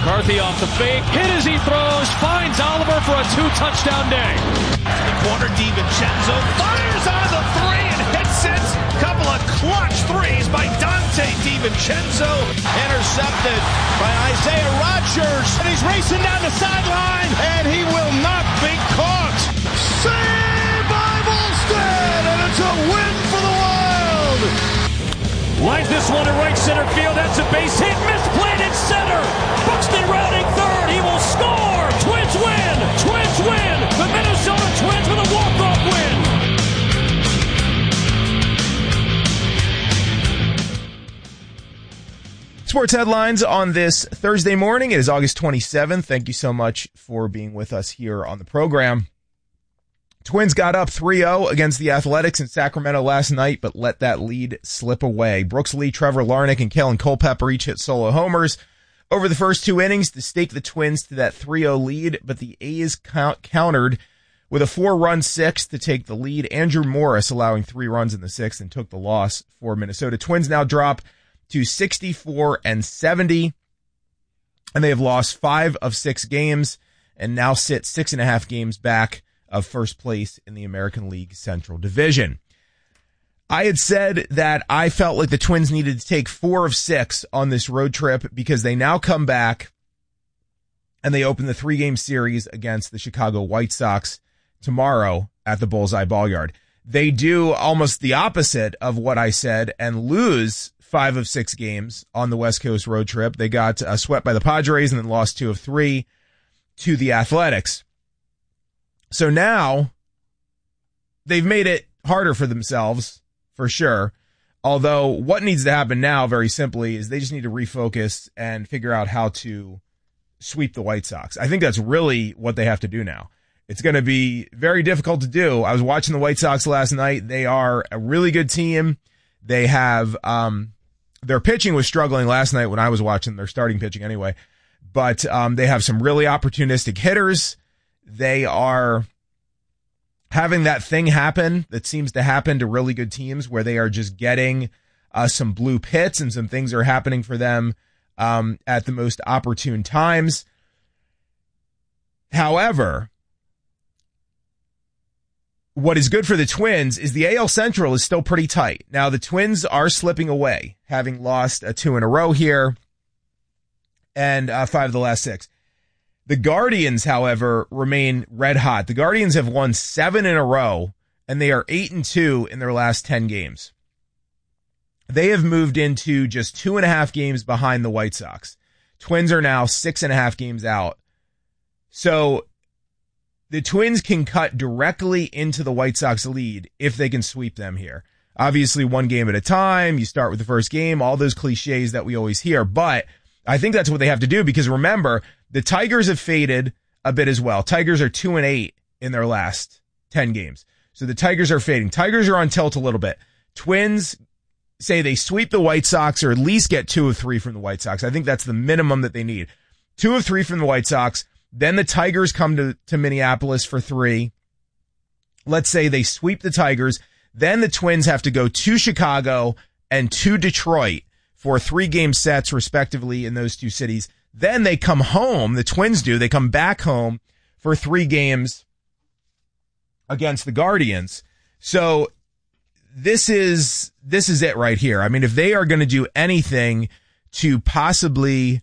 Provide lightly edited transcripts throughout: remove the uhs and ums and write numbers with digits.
McCarthy off the fake, hit as he throws, finds Oliver for a 2-touchdown day. The corner, DiVincenzo fires on the three and hits it. Couple of clutch threes by Dante DiVincenzo. Intercepted by Isaiah Rodgers. And he's racing down the sideline, and he will not be caught. Saved by Volstead, and it's a win for the Wild. Lines this one to right center field. That's a base hit. Misplayed in center. Buxton rounding third. He will score. Twins win. Twins win. The Minnesota Twins with a walk-off win. Sports headlines on this Thursday morning. It is August 27th. Thank you so much for being with us here on the program. Twins got up 3-0 against the Athletics in Sacramento last night, but let that lead slip away. Brooks Lee, Trevor Larnach, and Kalen Culpepper each hit solo homers over the first two innings to stake the Twins to that 3-0 lead, but the A's countered with a 4-run sixth to take the lead. Andrew Morris allowing 3 runs in the sixth and took the loss for Minnesota. Twins now drop to 64-70, and they have lost 5 of 6 games and now sit 6.5 games back of first place in the American League Central Division. I had said that I felt like the Twins needed to take 4 of 6 on this road trip because they now come back and they open the 3-game series against the Chicago White Sox tomorrow at the Bullseye Ballpark. They do almost the opposite of what I said and lose 5 of 6 games on the West Coast road trip. They got swept by the Padres and then lost 2 of 3 to the Athletics. So now they've made it harder for themselves, for sure. Although what needs to happen now, very simply, is they just need to refocus and figure out how to sweep the White Sox. I think that's really what they have to do now. It's going to be very difficult to do. I was watching the White Sox last night. They are a really good team. They have, their pitching was struggling last night when I was watching their starting pitching anyway, but, they have some really opportunistic hitters. They are having that thing happen that seems to happen to really good teams where they are just getting some blue pits and some things are happening for them at the most opportune times. However, what is good for the Twins is the AL Central is still pretty tight. Now, the Twins are slipping away, having lost 2 in a row here and 5 of the last 6. The Guardians, however, remain red hot. The Guardians have won 7 in a row, and they are 8-2 in their last 10 games. They have moved into just 2.5 games behind the White Sox. Twins are now 6.5 games out. So the Twins can cut directly into the White Sox lead if they can sweep them here. Obviously, 1 game at a time. You start with the first game, all those cliches that we always hear. But I think that's what they have to do because remember, the Tigers have faded a bit as well. Tigers are 2-8 in their last 10 games. So the Tigers are fading. Tigers are on tilt a little bit. Twins say they sweep the White Sox or at least get 2 of 3 from the White Sox. I think that's the minimum that they need. 2 of 3 from the White Sox. Then the Tigers come to Minneapolis for 3. Let's say they sweep the Tigers. Then the Twins have to go to Chicago and to Detroit for 3-game sets respectively in those 2 cities. Then they come home, the Twins do, they come back home for 3 games against the Guardians. So this is it right here. I mean, if they are going to do anything to possibly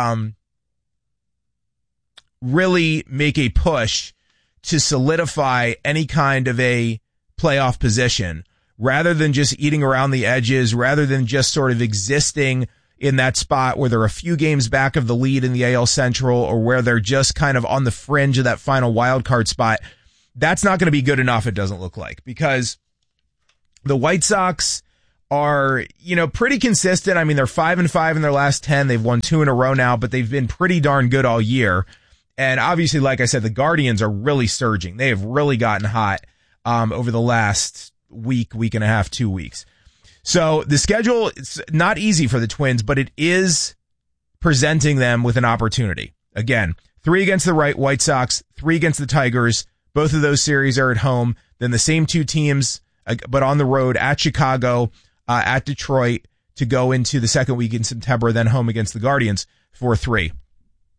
really make a push to solidify any kind of a playoff position, rather than just eating around the edges, rather than just sort of existing in that spot where they're a few games back of the lead in the AL Central or where they're just kind of on the fringe of that final wild card spot, that's not going to be good enough, it doesn't look like, because the White Sox are, pretty consistent. I mean, they're 5-5 in their last 10. They've won 2 in a row now, but they've been pretty darn good all year. And obviously, like I said, the Guardians are really surging. They have really gotten hot over the last week and a half, 2 weeks. So the schedule, it's not easy for the Twins, but it is presenting them with an opportunity. Again, 3 against the White Sox, 3 against the Tigers. Both of those series are at home. Then the same 2 teams, but on the road at Chicago, at Detroit to go into the second week in September, then home against the Guardians for 3.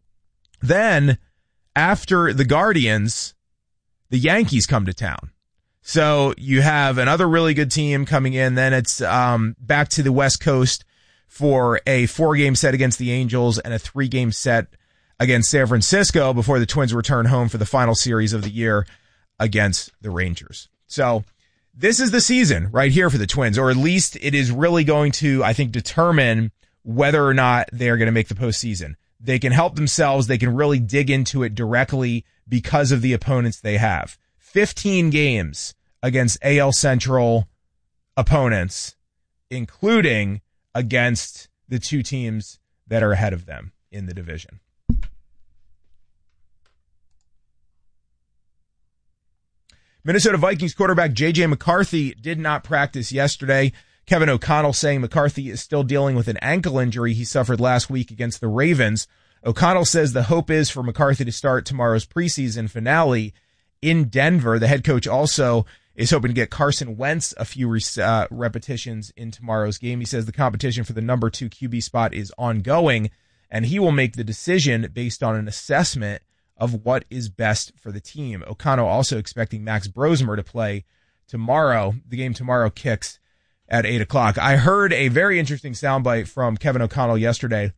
Then, after the Guardians, the Yankees come to town. So you have another really good team coming in. Then it's back to the West Coast for a 4-game set against the Angels and a 3-game set against San Francisco before the Twins return home for the final series of the year against the Rangers. So this is the season right here for the Twins, or at least it is really going to, I think, determine whether or not they are going to make the postseason. They can help themselves. They can really dig into it directly because of the opponents they have. 15 games against AL Central opponents, including against the 2 teams that are ahead of them in the division. Minnesota Vikings quarterback J.J. McCarthy did not practice yesterday. Kevin O'Connell saying McCarthy is still dealing with an ankle injury he suffered last week against the Ravens. O'Connell says the hope is for McCarthy to start tomorrow's preseason finale in Denver. The head coach also is hoping to get Carson Wentz a few repetitions in tomorrow's game. He says the competition for the number 2 QB spot is ongoing, and he will make the decision based on an assessment of what is best for the team. O'Connell also expecting Max Brosmer to play tomorrow. The game tomorrow kicks at 8 o'clock. I heard a very interesting soundbite from Kevin O'Connell yesterday.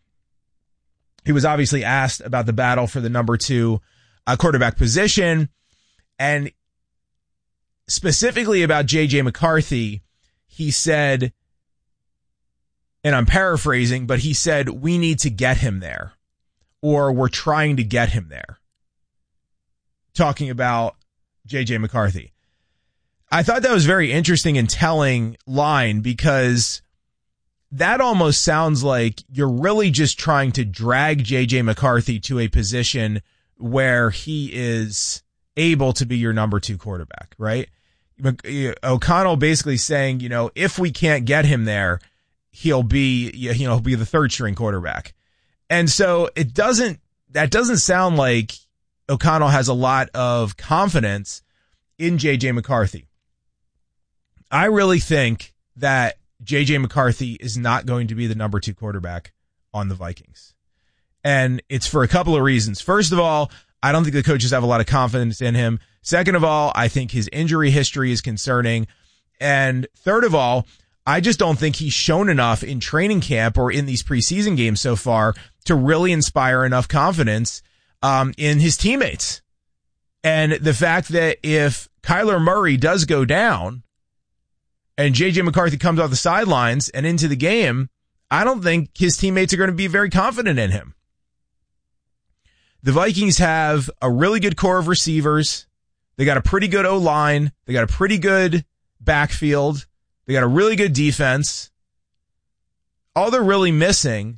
He was obviously asked about the battle for the number 2 quarterback position, and specifically about J.J. McCarthy. He said, and I'm paraphrasing, but he said, we need to get him there, or we're trying to get him there. Talking about J.J. McCarthy. I thought that was very interesting and telling line, because that almost sounds like you're really just trying to drag J.J. McCarthy to a position where he is able to be your number 2 quarterback, right? O'Connell basically saying, if we can't get him there, he'll be the 3rd string quarterback. And so that doesn't sound like O'Connell has a lot of confidence in J.J. McCarthy. I really think that J.J. McCarthy is not going to be the number 2 quarterback on the Vikings. And it's for a couple of reasons. First of all, I don't think the coaches have a lot of confidence in him. Second of all, I think his injury history is concerning. And third of all, I just don't think he's shown enough in training camp or in these preseason games so far to really inspire enough confidence in his teammates. And the fact that if Kyler Murray does go down and J.J. McCarthy comes off the sidelines and into the game, I don't think his teammates are going to be very confident in him. The Vikings have a really good core of receivers. They got a pretty good O-line. They got a pretty good backfield. They got a really good defense. All they're really missing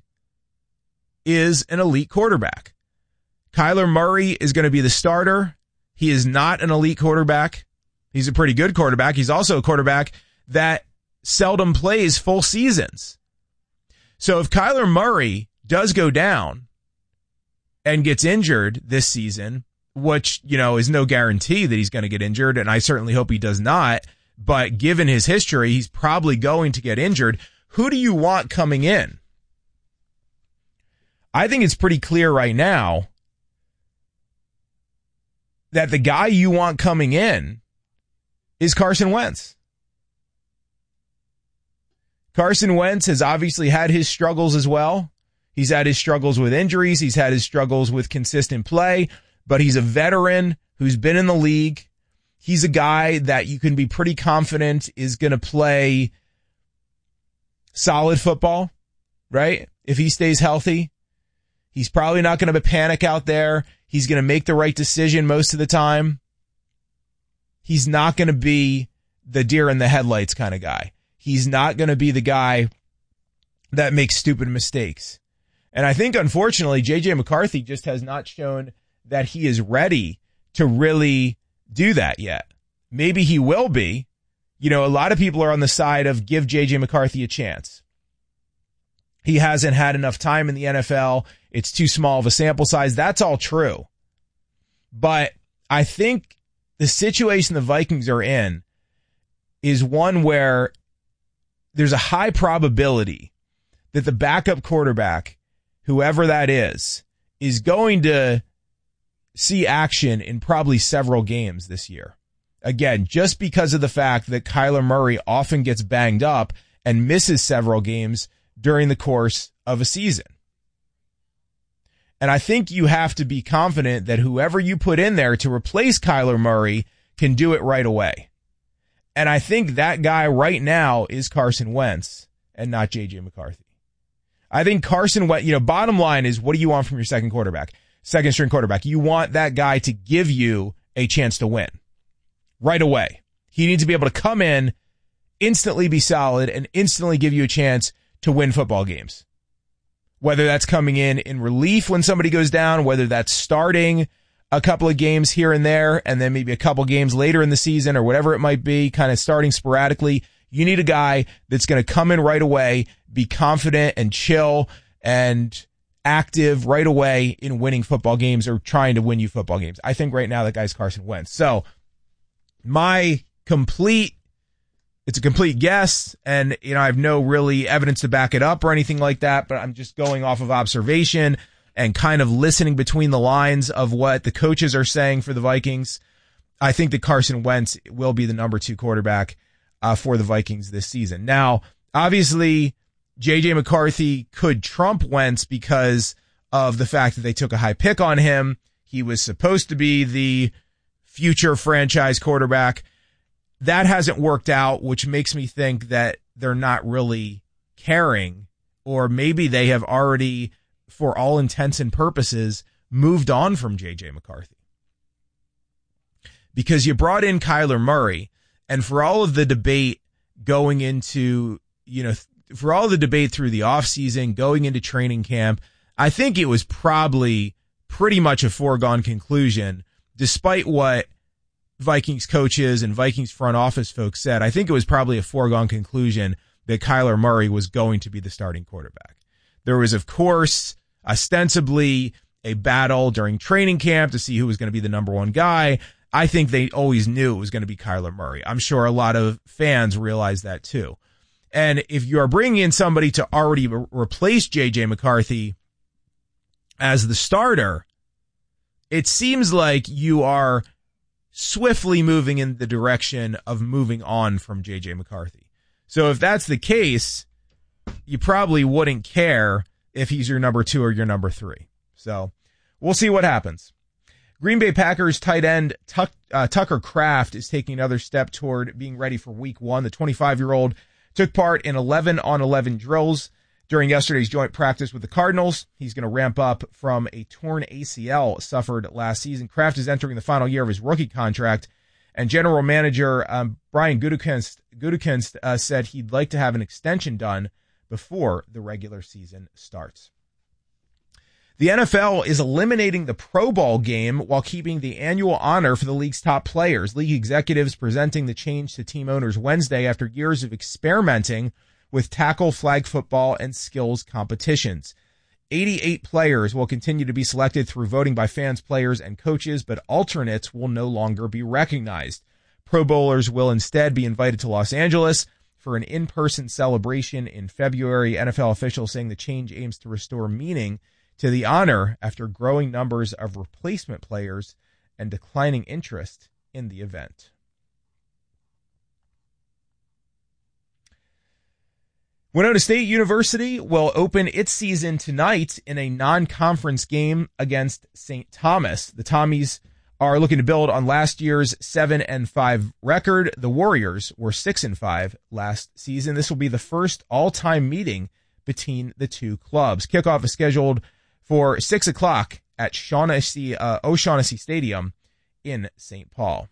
is an elite quarterback. Kyler Murray is going to be the starter. He is not an elite quarterback. He's a pretty good quarterback. He's also a quarterback that seldom plays full seasons. So if Kyler Murray does go down and gets injured this season, which, is no guarantee that he's going to get injured, and I certainly hope he does not, but given his history, he's probably going to get injured. Who do you want coming in? I think it's pretty clear right now that the guy you want coming in is Carson Wentz. Carson Wentz has obviously had his struggles as well. He's had his struggles with injuries. He's had his struggles with consistent play, but he's a veteran who's been in the league. He's a guy that you can be pretty confident is going to play solid football, right? If he stays healthy, he's probably not going to panic out there. He's going to make the right decision most of the time. He's not going to be the deer in the headlights kind of guy. He's not going to be the guy that makes stupid mistakes. And I think, unfortunately, J.J. McCarthy just has not shown that he is ready to really do that yet. Maybe he will be. A lot of people are on the side of give J.J. McCarthy a chance. He hasn't had enough time in the NFL. It's too small of a sample size. That's all true. But I think the situation the Vikings are in is one where there's a high probability that the backup quarterback, whoever that is is going to see action in probably several games this year. Again, just because of the fact that Kyler Murray often gets banged up and misses several games during the course of a season. And I think you have to be confident that whoever you put in there to replace Kyler Murray can do it right away. And I think that guy right now is Carson Wentz and not J.J. McCarthy. I think Carson Wentz, bottom line is, what do you want from your second string quarterback? You want that guy to give you a chance to win right away. He needs to be able to come in, instantly be solid, and instantly give you a chance to win football games. Whether that's coming in relief when somebody goes down, whether that's starting a couple of games here and there, and then maybe a couple games later in the season or whatever it might be, kind of starting sporadically. You need a guy that's going to come in right away, be confident and chill and active right away in winning football games or trying to win you football games. I think right now that guy's Carson Wentz. So it's a complete guess, and I have no really evidence to back it up or anything like that, but I'm just going off of observation and kind of listening between the lines of what the coaches are saying for the Vikings. I think that Carson Wentz will be the number 2 quarterback for the Vikings this season. Now, obviously, J.J. McCarthy could trump Wentz because of the fact that they took a high pick on him. He was supposed to be the future franchise quarterback. That hasn't worked out, which makes me think that they're not really caring, or maybe they have already, for all intents and purposes, moved on from J.J. McCarthy. Because you brought in Kyler Murray, and for all of the debate going into, for all the debate through the offseason, going into training camp, I think it was probably pretty much a foregone conclusion, despite what Vikings coaches and Vikings front office folks said. I think it was probably a foregone conclusion that Kyler Murray was going to be the starting quarterback. There was, of course, ostensibly a battle during training camp to see who was going to be the number 1 guy. I think they always knew it was going to be Kyler Murray. I'm sure a lot of fans realize that too. And if you are bringing in somebody to already replace J.J. McCarthy as the starter, it seems like you are swiftly moving in the direction of moving on from J.J. McCarthy. So if that's the case, you probably wouldn't care if he's your number 2 or your number 3. So we'll see what happens. Green Bay Packers tight end Tucker Kraft is taking another step toward being ready for week 1. The 25-year-old took part in 11-on-11 drills during yesterday's joint practice with the Cardinals. He's going to ramp up from a torn ACL suffered last season. Kraft is entering the final year of his rookie contract, and general manager Brian Gutekunst said he'd like to have an extension done before the regular season starts. The NFL is eliminating the Pro Bowl game while keeping the annual honor for the league's top players. League executives presenting the change to team owners Wednesday after years of experimenting with tackle, flag football, and skills competitions. 88 players will continue to be selected through voting by fans, players, and coaches, but alternates will no longer be recognized. Pro Bowlers will instead be invited to Los Angeles for an in-person celebration in February. NFL officials saying the change aims to restore meaning to the honor after growing numbers of replacement players and declining interest in the event. Winona State University will open its season tonight in a non-conference game against St. Thomas. The Tommies are looking to build on last year's 7-5 record. The Warriors were 6-5 last season. This will be the first all-time meeting between the two clubs. Kickoff is scheduled for 6 o'clock at O'Shaughnessy Stadium in St. Paul.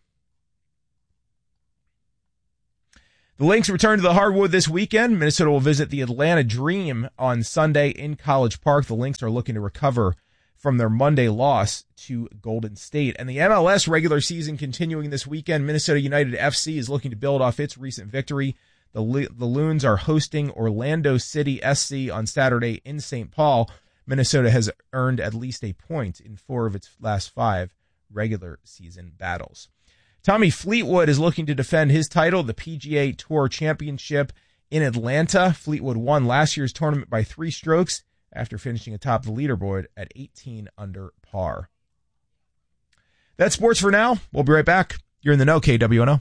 The Lynx return to the hardwood this weekend. Minnesota will visit the Atlanta Dream on Sunday in College Park. The Lynx are looking to recover from their Monday loss to Golden State. And the MLS regular season continuing this weekend. Minnesota United FC is looking to build off its recent victory. The Loons are hosting Orlando City SC on Saturday in St. Paul. Minnesota has earned at least a point in 4 of its last 5 regular season battles. Tommy Fleetwood is looking to defend his title, the PGA Tour Championship in Atlanta. Fleetwood won last year's tournament by 3 strokes after finishing atop the leaderboard at 18 under par. That's sports for now. We'll be right back. You're in the know, KWNO.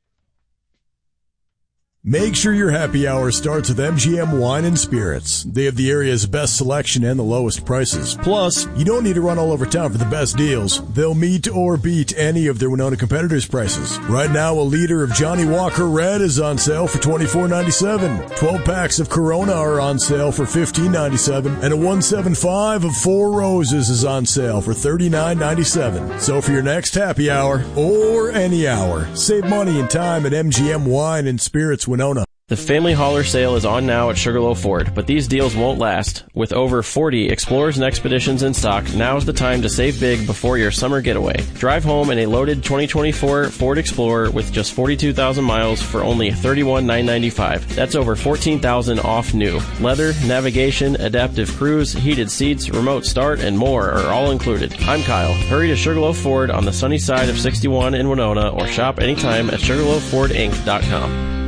Make sure your happy hour starts with MGM Wine and Spirits. They have the area's best selection and the lowest prices. Plus, you don't need to run all over town for the best deals. They'll meet or beat any of their Winona competitors' prices. Right now, a liter of Johnny Walker Red is on sale for $24.97. 12 packs of Corona are on sale for $15.97. And a 175 of Four Roses is on sale for $39.97. So for your next happy hour, or any hour, save money and time at MGM Wine and Spirits Winona. The Family Hauler sale is on now at Sugarloaf Ford, but these deals won't last. With over 40 Explorers and Expeditions in stock, now's the time to save big before your summer getaway. Drive home in a loaded 2024 Ford Explorer with just 42,000 miles for only $31,995. That's over $14,000 off new. Leather, navigation, adaptive cruise, heated seats, remote start, and more are all included. I'm Kyle. Hurry to Sugarloaf Ford on the sunny side of 61 in Winona or shop anytime at SugarloafFordInc.com.